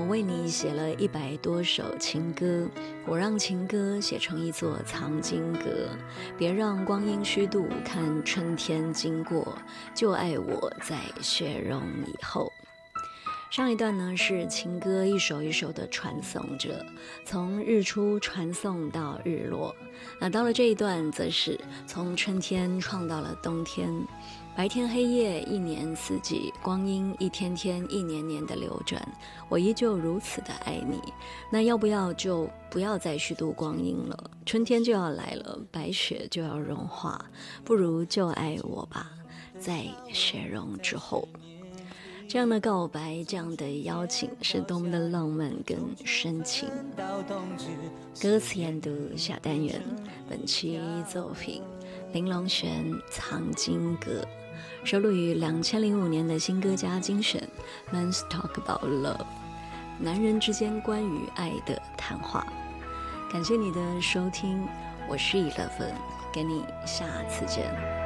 为你写了100多首情歌，我让情歌写成一座藏经阁，别让光阴虚度，看春天经过，就爱我在雪融以后。上一段呢是情歌一首一首的传颂着，从日出传颂到日落。那到了这一段则是从春天创到了冬天，白天黑夜一年四季，光阴一天天一年年的流转，我依旧如此的爱你。那要不要就不要再虚度光阴了，春天就要来了，白雪就要融化，不如就爱我吧，在雪融之后。这样的告白，这样的邀请是多么的浪漫跟深情。歌词研读下单元，本期作品林隆璇《藏经阁》，收录于2005年的新歌家精选 Men's Talk About Love， 男人之间关于爱的谈话。感谢你的收听，我是11，跟你下次见。